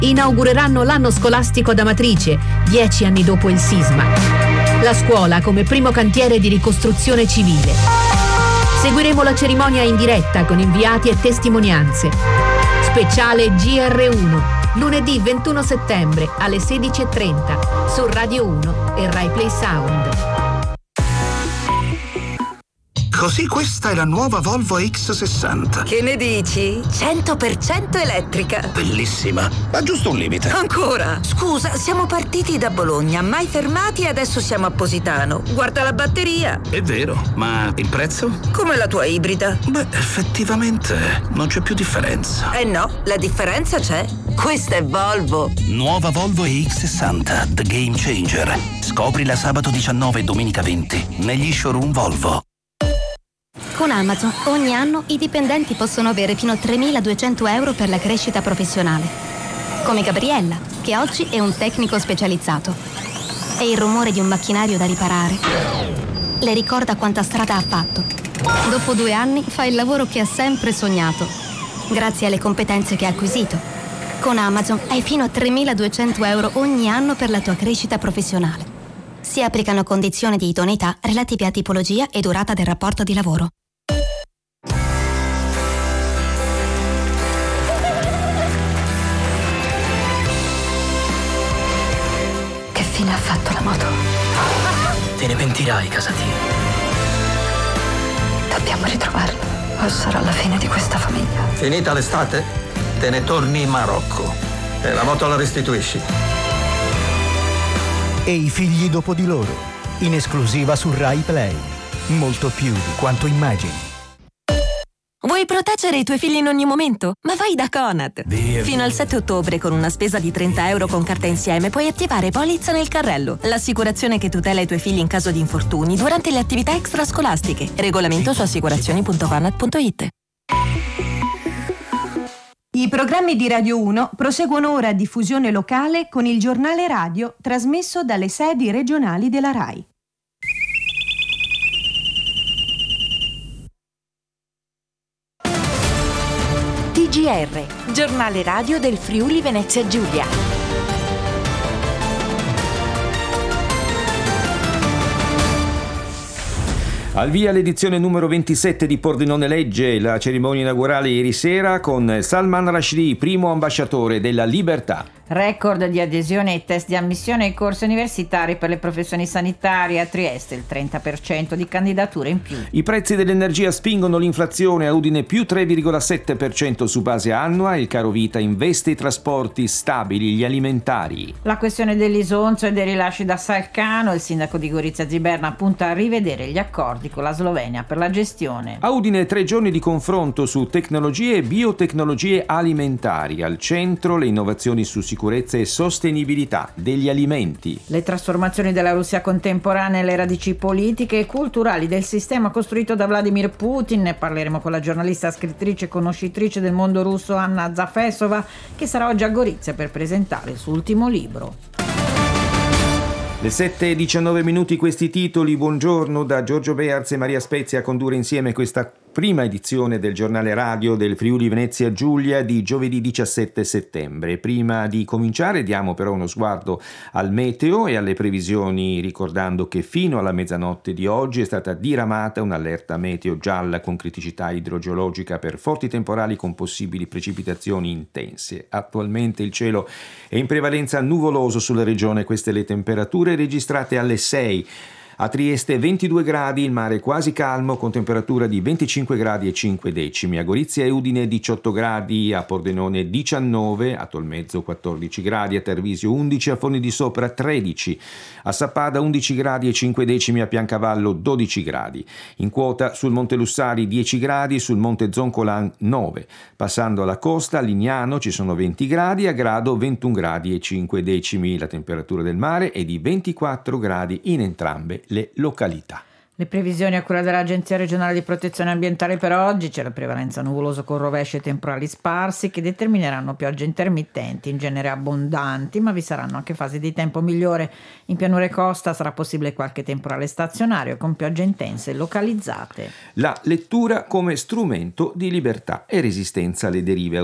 inaugureranno l'anno scolastico ad Amatrice, 10 anni dopo il sisma. La scuola come primo cantiere di ricostruzione civile. Seguiremo la cerimonia in diretta con inviati e testimonianze. Speciale GR1, lunedì 21 settembre alle 16:30 su Radio 1 e Rai Play Sound. Così questa è la nuova Volvo X60. Che ne dici? 100% elettrica. Bellissima, ma giusto un limite. Ancora? Scusa, siamo partiti da Bologna, mai fermati e adesso siamo a Positano. Guarda la batteria. È vero, ma il prezzo? Come la tua ibrida. Beh, effettivamente non c'è più differenza. Eh no, la differenza c'è. Questa è Volvo. Nuova Volvo EX60, The Game Changer. Scoprila sabato 19 e domenica 20 negli showroom Volvo. Con Amazon ogni anno i dipendenti possono avere fino a 3.200 euro per la crescita professionale. Come Gabriella, che oggi è un tecnico specializzato. E il rumore di un macchinario da riparare le ricorda quanta strada ha fatto. Dopo 2 anni fa il lavoro che ha sempre sognato, grazie alle competenze che ha acquisito. Con Amazon hai fino a 3.200 euro ogni anno per la tua crescita professionale. Si applicano condizioni di idoneità relative a tipologia e durata del rapporto di lavoro. Che fine ha fatto la moto? Te ne pentirai, Casatina. Dobbiamo ritrovarla, o sarà la fine di questa famiglia. Finita l'estate, te ne torni in Marocco e la moto la restituisci. E i figli dopo di loro, in esclusiva su Rai Play. Molto più di quanto immagini. Vuoi proteggere i tuoi figli in ogni momento? Ma vai da Conad! Fino al 7 ottobre, con una spesa di 30 euro con carta insieme, puoi attivare Polizza nel carrello, l'assicurazione che tutela i tuoi figli in caso di infortuni durante le attività extrascolastiche. Regolamento su assicurazioni.conad.it. I programmi di Radio 1 proseguono ora a diffusione locale con il giornale radio trasmesso dalle sedi regionali della RAI. TGR, giornale radio del Friuli Venezia Giulia. Al via l'edizione numero 27 di Pordenone Legge, la cerimonia inaugurale ieri sera con Salman Rushdie, primo ambasciatore della libertà. Record di adesione ai test di ammissione ai corsi universitari per le professioni sanitarie. A Trieste il 30% di candidature in più. I prezzi dell'energia spingono l'inflazione, a Udine più 3,7% su base annua. Il caro vita investe i trasporti stabili, gli alimentari. La questione dell'Isonzo e dei rilasci da Salcano. Il sindaco di Gorizia Ziberna punta a rivedere gli accordi con la Slovenia per la gestione. A Udine 3 giorni di confronto su tecnologie e biotecnologie alimentari. Al centro le innovazioni su sicurezza e sostenibilità degli alimenti. Le trasformazioni della Russia contemporanea e le radici politiche e culturali del sistema costruito da Vladimir Putin. Ne parleremo con la giornalista, scrittrice e conoscitrice del mondo russo Anna Zafesova, che sarà oggi a Gorizia per presentare il suo ultimo libro. Le 7:19 questi titoli. Buongiorno da Giorgio Bearz e Maria Spezia a condurre insieme questa prima edizione del giornale radio del Friuli Venezia Giulia di giovedì 17 settembre. Prima di cominciare diamo però uno sguardo al meteo e alle previsioni, ricordando che fino alla mezzanotte di oggi è stata diramata un'allerta meteo gialla con criticità idrogeologica per forti temporali con possibili precipitazioni intense. Attualmente il cielo è in prevalenza nuvoloso sulla regione, queste le temperature registrate alle 6. A Trieste 22 gradi, il mare quasi calmo con temperatura di 25 gradi e 5 decimi. A Gorizia e Udine 18 gradi, a Pordenone 19, a Tolmezzo 14 gradi, a Tarvisio 11, a Forni di Sopra 13, a Sappada 11 gradi e 5 decimi, a Piancavallo 12 gradi. In quota sul Monte Lussari 10 gradi, sul Monte Zoncolan 9. Passando alla costa, a Lignano ci sono 20 gradi, a Grado 21 gradi e 5 decimi. La temperatura del mare è di 24 gradi in entrambe le località. Le previsioni a cura dell'Agenzia regionale di protezione ambientale per oggi: c'è la prevalenza nuvolosa con rovesci e temporali sparsi che determineranno piogge intermittenti, in genere abbondanti, ma vi saranno anche fasi di tempo migliore. In pianura e costa sarà possibile qualche temporale stazionario con piogge intense localizzate. La lettura come strumento di libertà e resistenza alle derive